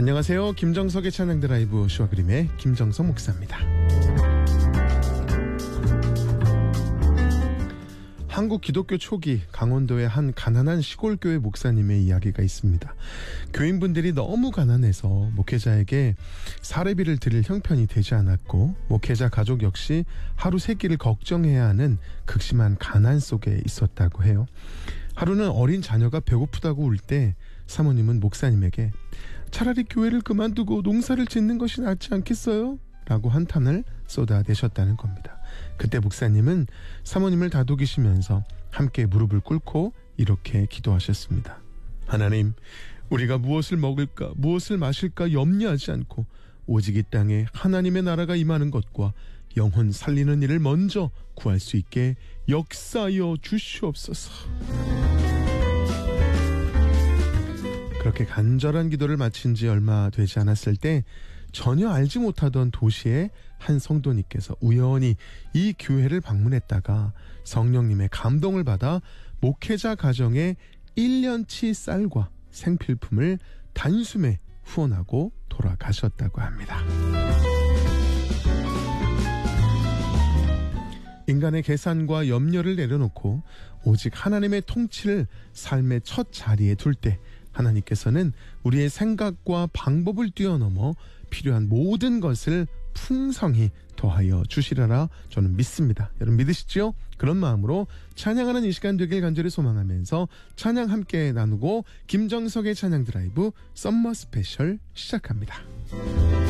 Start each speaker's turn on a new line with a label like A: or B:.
A: 안녕하세요. 김정석의 찬양 드라이브 시와 그림의 김정석 목사입니다. 한국 기독교 초기 강원도의 한 가난한 시골교회 목사님의 이야기가 있습니다. 교인분들이 너무 가난해서 목회자에게 사례비를 드릴 형편이 되지 않았고 목회자 가족 역시 하루 세 끼를 걱정해야 하는 극심한 가난 속에 있었다고 해요. 하루는 어린 자녀가 배고프다고 울 때 사모님은 목사님에게 차라리 교회를 그만두고 농사를 짓는 것이 낫지 않겠어요? 라고 한탄을 쏟아내셨다는 겁니다. 그때 목사님은 사모님을 다독이시면서 함께 무릎을 꿇고 이렇게 기도하셨습니다. 하나님, 우리가 무엇을 먹을까, 무엇을 마실까 염려하지 않고 오직 이 땅에 하나님의 나라가 임하는 것과 영혼 살리는 일을 먼저 구할 수 있게 역사하여 주시옵소서. 그렇게 간절한 기도를 마친 지 얼마 되지 않았을 때 전혀 알지 못하던 도시의 한 성도님께서 우연히 이 교회를 방문했다가 성령님의 감동을 받아 목회자 가정에 1년치 쌀과 생필품을 단숨에 후원하고 돌아가셨다고 합니다. 인간의 계산과 염려를 내려놓고 오직 하나님의 통치를 삶의 첫 자리에 둘 때 하나님께서는 우리의 생각과 방법을 뛰어넘어 필요한 모든 것을 풍성히 더하여 주시리라 저는 믿습니다. 여러분 믿으시죠? 그런 마음으로 찬양하는 이 시간 되길 간절히 소망하면서 찬양 함께 나누고 김정석의 찬양 드라이브 썸머 스페셜 시작합니다.